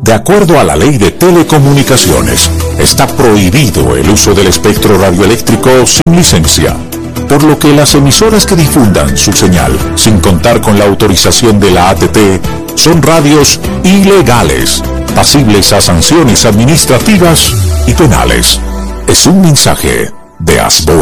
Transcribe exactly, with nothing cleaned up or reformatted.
De acuerdo a la Ley de Telecomunicaciones, está prohibido el uso del espectro radioeléctrico sin licencia, por lo que las emisoras que difundan su señal sin contar con la autorización de la A T T son radios ilegales, pasibles a sanciones administrativas y penales. Es un mensaje de Asbo.